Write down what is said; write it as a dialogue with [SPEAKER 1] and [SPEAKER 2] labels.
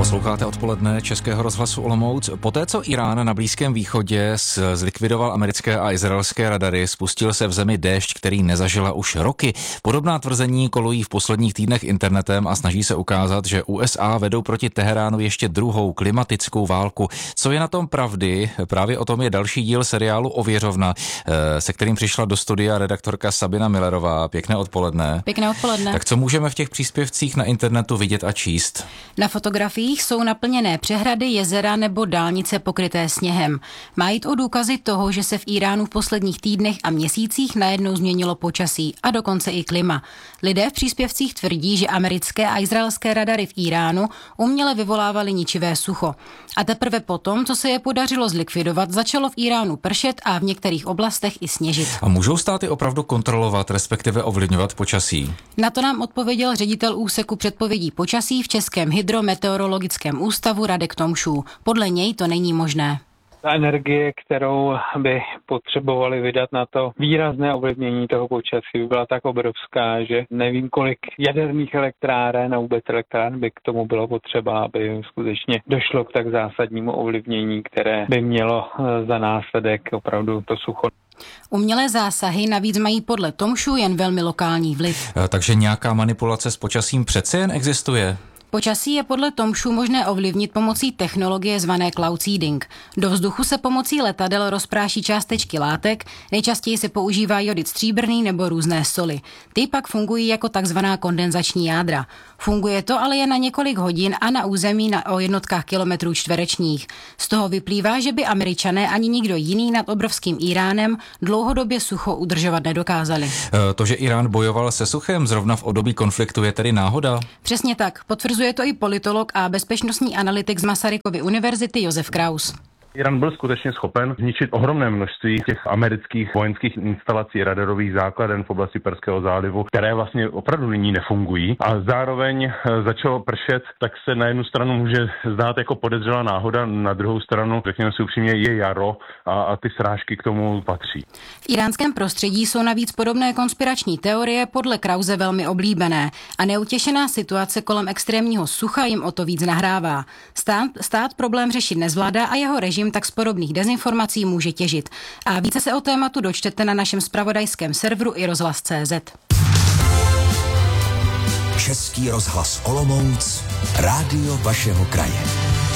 [SPEAKER 1] Posloucháte odpoledne Českého rozhlasu Olomouc. Poté, co Irán na Blízkém východě zlikvidoval americké a izraelské radary, spustil se v zemi déšť, který nezažila už roky. Podobná tvrzení kolují v posledních týdnech internetem a snaží se ukázat, že USA vedou proti Teheránu ještě druhou klimatickou válku. Co je na tom pravdy? Právě o tom je další díl seriálu Ověřovna, se kterým přišla do studia redaktorka Sabina Millerová. Pěkné odpoledne.
[SPEAKER 2] Pěkné odpoledne.
[SPEAKER 1] Tak co můžeme v těch příspěvcích na internetu vidět a číst?
[SPEAKER 2] Na fotografiích jsou naplněné přehrady, jezera nebo dálnice pokryté sněhem. Má jít o důkazy toho, že se v Iránu v posledních týdnech a měsících najednou změnilo počasí a dokonce i klima. Lidé v příspěvcích tvrdí, že americké a izraelské radary v Iránu uměle vyvolávaly ničivé sucho. A teprve potom, co se je podařilo zlikvidovat, začalo v Iránu pršet a v některých oblastech i sněžit.
[SPEAKER 1] A můžou státy opravdu kontrolovat, respektive ovlivňovat počasí?
[SPEAKER 2] Na to nám odpověděl ředitel úseku předpovědí počasí v Českém hydrometeorologickém ústavu Radek Tomšů. Podle něj to není možné.
[SPEAKER 3] Ta energie, kterou by potřebovali vydat na to výrazné ovlivnění toho počasí, by byla tak obrovská, že nevím, kolik jaderných elektráren a vůbec elektrárn by k tomu bylo potřeba, aby skutečně došlo k tak zásadnímu ovlivnění, které by mělo za následek opravdu to sucho.
[SPEAKER 2] Umělé zásahy navíc mají podle Tomšů jen velmi lokální vliv.
[SPEAKER 1] Takže nějaká manipulace s počasím přece jen existuje?
[SPEAKER 2] Počasí je podle Tomšů možné ovlivnit pomocí technologie zvané cloud seeding. Do vzduchu se pomocí letadel rozpráší částečky látek, nejčastěji se používá jodid stříbrný nebo různé soli. Ty pak fungují jako takzvaná kondenzační jádra. Funguje to ale jen na několik hodin a na území o jednotkách kilometrů čtverečních. Z toho vyplývá, že by Američané ani nikdo jiný nad obrovským Iránem dlouhodobě sucho udržovat nedokázali.
[SPEAKER 1] To, že Irán bojoval se suchem zrovna v období konfliktu, je tedy náhoda?
[SPEAKER 2] Přesně tak, potvrzuje to i politolog a bezpečnostní analytik z Masarykovy univerzity Josef Kraus.
[SPEAKER 4] Irán byl skutečně schopen zničit ohromné množství těch amerických vojenských instalací radarových základen v oblasti Perského zálivu, které vlastně opravdu nyní nefungují. A zároveň začalo pršet, tak se na jednu stranu může zdát jako podezřelá náhoda, na druhou stranu, řekněme si upřímně, je jaro a ty srážky k tomu patří.
[SPEAKER 2] V iránském prostředí jsou navíc podobné konspirační teorie podle Krause velmi oblíbené a neutěšená situace kolem extrémního sucha jim o to víc nahrává. Stát problém řešit nezvládá a jeho režim tak z podobných dezinformací může těžit. A více se o tématu dočtete na našem zpravodajském serveru iRozhlas.cz.
[SPEAKER 5] Český rozhlas Olomouc, rádio vašeho kraje.